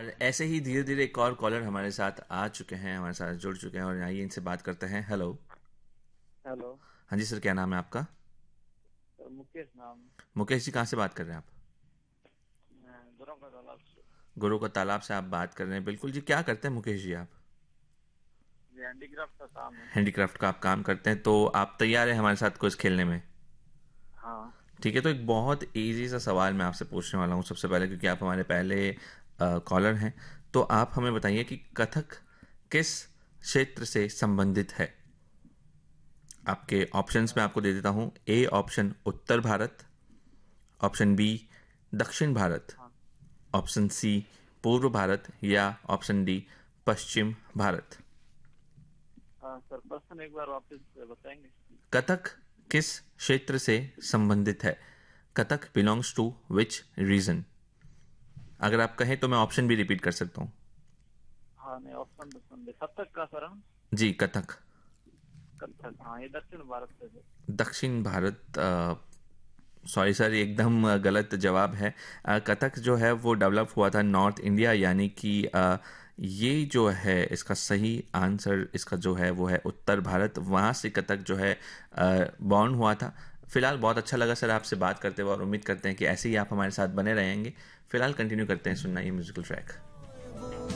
और ऐसे ही धीरे धीरे एक और कॉलर हमारे साथ आ चुके हैं, हमारे साथ जुड़ चुके हैं, और आइए इनसे बात करते हैं। हेलो। हेलो। हाँ जी सर, क्या नाम है आपका? सर मुकेश नाम। मुकेश जी, कहाँ से बात कर रहे हैं आप? मैं दोनों का तालाब से। गुरु का तालाब से आप बात कर रहे हैं। बिल्कुल जी, क्या करते हैं मुकेश जी आप? ये हैंडीक्राफ्ट का काम है। हैंडीक्राफ्ट का आप काम करते हैं, तो आप तैयार हैं हमारे साथ कुछ खेलने में? हाँ। ठीक है, तो एक बहुत इजी सा सवाल मैं आपसे पूछने वाला हूँ सबसे पहले, क्योंकि आप हमारे पहले कॉलर हैं। तो आप हमें बताइए कि कथक किस क्षेत्र से संबंधित है। आपके ऑप्शंस में आपको दे देता हूँ। A option Uttar Bharat, option B दक्षिण भारत, हाँ। ऑप्शन सी पूर्व भारत, या ऑप्शन डी पश्चिम भारत। हाँ सर, क्वेश्चन एक बार वापस बताएंगे? कथक किस क्षेत्र से संबंधित है? Kathak belongs to which region? अगर आप कहें तो मैं ऑप्शन भी रिपीट कर सकता हूँ। हाँ नहीं, ऑप्शन तो सुन ले। कथक का सर हम। जी, कथक कथक, हाँ ये दक्षिण भारत से है। दक्षिण भारत। सॉरी सर, ये एकदम गलत जवाब है। कथक जो है वो डेवलप हुआ था नॉर्थ इंडिया, यानी कि ये जो है इसका सही आंसर, इसका जो है वो है उत्तर भारत। वहाँ से कथक जो है बॉर्न हुआ था। फिलहाल बहुत अच्छा लगा सर आपसे बात करते हुए, और उम्मीद करते हैं कि ऐसे ही आप हमारे साथ बने रहेंगे। फिलहाल कंटिन्यू करते हैं सुनना ये म्यूजिकल ट्रैक।